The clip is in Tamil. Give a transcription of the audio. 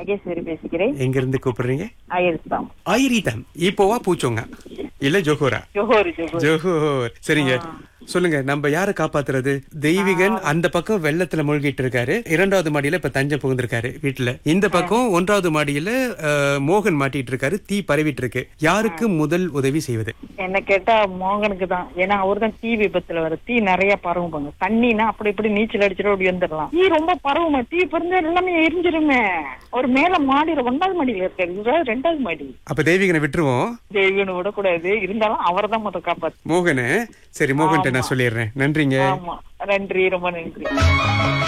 மகேஸ்வரி பேசுகிறேன். எங்க இருந்து கூப்பிடுறீங்க? ஆயிரத்தாம் ஆயிரிதம் இப்போவா பூச்சோங்க இல்ல ஜோஹோரா? ஜோஹோர். ஜோஹோர். சரிங்க, சொல்லுங்க. நம்ம யாரை காப்பாத்துறது? தெய்வீகன் அந்த பக்கம் வெள்ளத்துல மூழ்கிட்டு இருக்காரு. 2வது மாடியில இப்ப தஞ்சம் புகுந்திருக்காரு வீட்டுல. இந்த பக்கம் 1வது மாடியில மோகன் மாட்டிட்டு இருக்காரு. தீ பரவிட்டு இருக்கு. யாருக்கு முதல் உதவி செய்வது? என்ன கேட்டா மோகனுக்கு தான். ஏன்னா அவர் தான் தீ விபத்துல வர. தீ நிறைய பரவும். தண்ணினா அப்படி இப்படி நீச்சல் அடிச்சுட்டு அப்படி வந்துடலாம். தீ ரொம்ப பரவுமா. தீ பறந்து எல்லாமே எரிஞ்சிருமே. ஒரு மேல மாடியில 1வது மாடியில இருக்காரு. 2வது மாடி. அப்ப தெய்வீகனை விட்டுருவோம். தெய்வீகனை விடக்கூடாது. இருந்தாலும் அவர் தான் முதல் காப்பாத்து. மோகனு. சரி, மோகன் நான் சொல்லிடுறேன். நன்றிங்க. ஆமா, நன்றி, ரொம்ப நன்றி.